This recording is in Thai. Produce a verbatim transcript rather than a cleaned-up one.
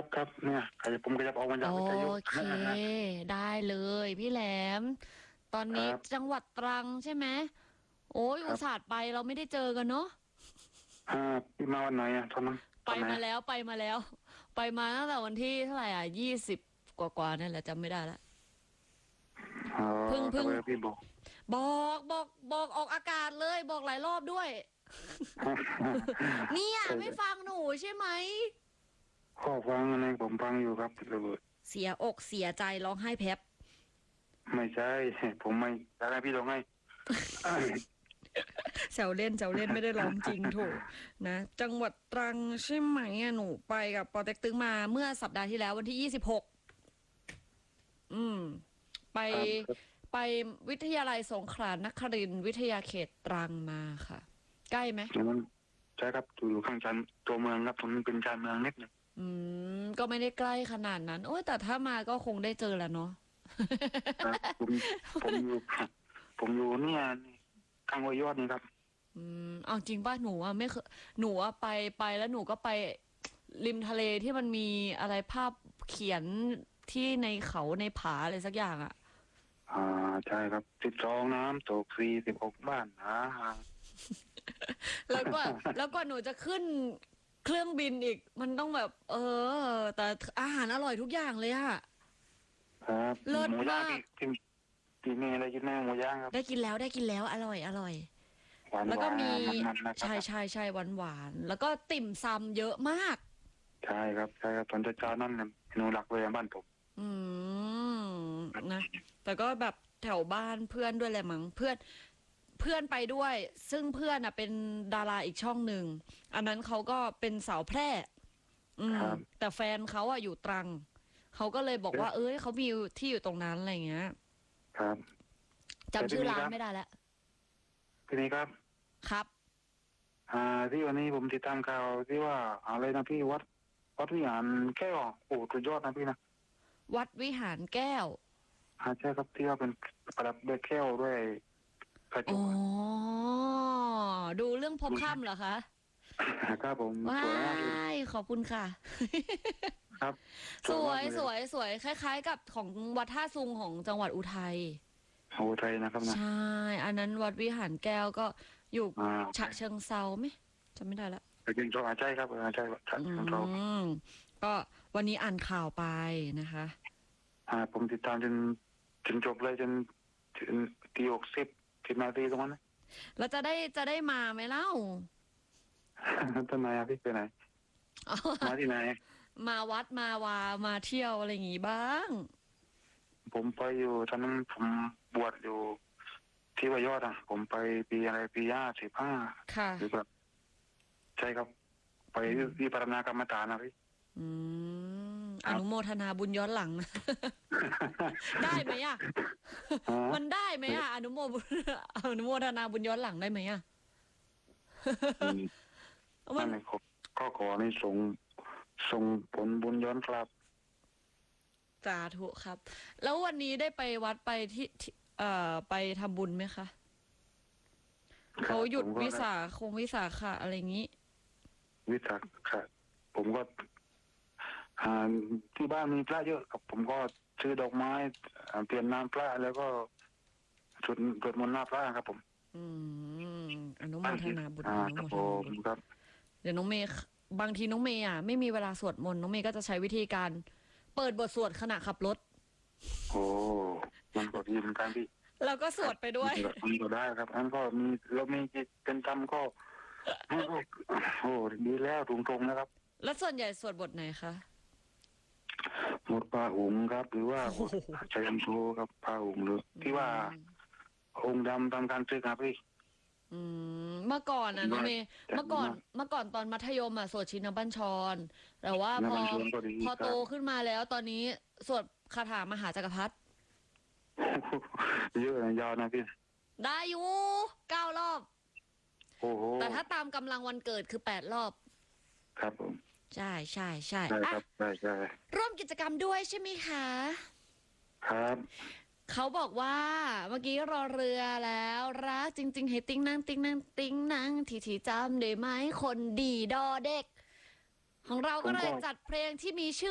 ครับครับเนี่ยขยับผมขยับออกมาจากวิทยุโอเคได้เลยพี่แหลมตอนนี้จังหวัดตรังใช่ไหมโอ้ยอุตส่าห์ไปเราไม่ได้เจอกันเนาะอ่าพี่มาวันไหนอ่ะตอนนั้นตไปอนไหนมาแล้วไปมาแล้วไปมาตั้งแต่วันที่เท่าไหร่อ่ะยี่สิบกว่ากว่านั่นแหละจำไม่ได้ละอ๋อพึ่งพึ่งทำไมพี่บอกบอกบอกบอกออกอากาศเลยบอกหลายรอบด้วยเนี่ยไม่ฟังหนูใช่ไหมข้อฟังอะไรผมฟังอยู่ครับระเบิดเสียอกเสียใจร้องไห้แพบไม่ใช่ผมไม่อยากให้พี่ร้องให้แซวเล่นแซวเล่นไม่ได้ร้องจริงโถนะจังหวัดตรังใช่ไหมอะหนูไปกับปอเต็กตึงมาเมื่อสัปดาห์ที่แล้ววันที่ยี่สิบหกอืมไปไปวิทยาลัยสงขลานครินทร์วิทยาเขตตรังมาค่ะ ใกล้ไหมมันใช่ครับอยู่ข้างชานตัวเมืองครับผมเป็นชานเมืองนิดนึงอืมก็ไม่ได้ใกล้ขนาดนั้นโอ้ยแต่ถ้ามาก็คงได้เจอแหละเนาะครับผมผมอยู่ผมอยู่เนี่ยข้างห้วยยอดนี่ครับอืมเอาจริงป่ะหนูอ่ะไม่เคยหนูอ่ะไปไปแล้วหนูก็ไปริมทะเลที่มันมีอะไรภาพเขียนที่ในเขาในผาอะไรสักอย่างอ่ะอ่าใช่ครับสิบสองน้ำตกสี่สิบหกบ้านนะแล้วก็แล้วก็หนูจะขึ้นเครื่องบินอีกมันต้องแบบ เออ แต่อาหารอร่อยทุกอย่างเลยอะครับเลิศหมูย่างมากที่ที่ที่นี่อะไรกินแน่หมูย่างครับได้กินแล้วได้กินแล้วอร่อยอร่อยหวานแล้วหวานก็มีมันๆนะครับใช่ใช่ใช่หวานหวานแล้วก็ติ่มซำเยอะมากใช่ครับใช่ครับตอนเช้าๆนั่นเมนูหลักเลยบ้านผมอืมนะแต่ก็แบบแถวบ้านเพื่อนด้วยแหละมั้งเพื่อนเพื่อนไปด้วย ซึ่งเพื่อนอ่ะเป็นดาราอีกช่องหนึ่งอันนั้นเขาก็เป็นสาวแพร่ อืมแต่แฟนเขาอะอยู่ตรังเขาก็เลยบอกว่าเอ้ยเขามีที่อยู่ตรงนั้นอะไรเงี้ยครับจำชื่อร้านไม่ได้แล้วทีนี้ครับครับอ่าที่วันนี้ผมติดตามข่าวที่ว่าอะไรนะพี่วัดวัดวิหารแก้วโอ้สุดยอดนะพี่นะวัดวิหารแก้วอ่าใช่ครับที่ว่าเป็นประดับด้วยแก้วด้วยกระจอ๋กอดูเรื่องพบค่ำเหรอคะครับผมว้าสวยมากเลยยขอบคุณค่ะครับสวยสมากเลวยสวยคล้ายๆกับของวัดท่าซุงของจังหวัดอุทัยโอ้ไทยนะครับนะใช่อันนั้นวัดวิหารแก้วก็อยู่อ่าฉะเชิงเซาไหมจำไม่ได้ละแต่จริงๆอาใช่ครับอาใช่ครับอืเรามก็วันนี้อ่านข่าวไปนะคะอ่าผมติดตามจนจนจบเลยจนถึงตีหกสิบสิบนาทีตรงนั้นนะแล้วจะได้จะได้มาไหมเล่าทำไมอะพี่ไปไหนมาที่ไหนมาวัดมาวามาเที่ยวอะไรอย่างงี้บ้างผมไปอยู่ตอนนั้นผมบวชอยู่ที่วายอดอ่ะ ผมไปปีอะไรปีห้าสิบห้าค่ะหรือแบบใช่ครับ ไปที่ปรณากรรมฐานนะพี่อืมอนุโมทนาบุญย้อนหลัง ได้ไหมอ่ะ มันได้ไหมอ่ะอนุโมบุญอนุโมทนาบุญย้อนหลังได้ไหมอ่ะ มันั่นนเลยก็ขอในส่งส่งผลบุญย้อนกลับสาธุครับ แล้ววันนี้ได้ไปวัดไปที่ที่เอ่อไปทำบุญไหมคะเขาหยุดวิสาคงวิสาขะอะไรอย่างนี้วิสาขะผมก็อ่าที่บ้านมีพระเยอะครับผมก็ซื้อดอกไม้อ่าเปลี่ยนน้ำพระแล้วก็สวดสวดมนต์หน้าพระครับผมอืมอนุโมทนาบุญอ่าอนุครับโมทผนาม บุญครับเดี๋ยวน้องเมย์บางทีน้องเมย์อ่ะไม่มีเวลาสวดมนต์น้องเมย์ก็จะใช้วิธีการเปิดบทสวดขณะขับรถโอ้มันก็ดีเหมือนกันพี่แล้วก็สวดไปด้วยมันก็ได้ครับอันก็มีเรามีจิตเป็นธรรมก็มันก็โอ้ดีแล้วตรงๆนะครับแล้วส่วนใหญ่สวดบทไหนคะหมดปลาหุงครับ หรือว่าชัยมโชครับปลาหุงหรือที่ว่าองค์ดำทำการศึกครับพี่อืมเมื่อก่อนอ่ะน้องเมย์เมื่อก่อนเมื่อก่อนตอนมัธยมอ่ะสวดชินบัญชร แต่ว่าพอพอโตขึ้นมาแล้วตอนนี้สวดคาถามหาจักรพรรดิเยอะนะยาวนะพี่ได้อยู่เก้ารอบโอ้โหแต่ถ้าตามกำลังวันเกิดคือแปดรอบครับผมใช่ใช่ใช่ใช่ครับใช่ใช่ร่วมกิจกรรมด้วยใช่ไหมคะครับเขาบอกว่าเมื่อกี้รอเรือแล้วรักจริงๆให้ติ้งนั่งติ้งนั่งติ้งนั่งทีทีจำได้ไหมคนดีดอเด็ก ของเราก็เลยจัดเพลงที่มีชื่อ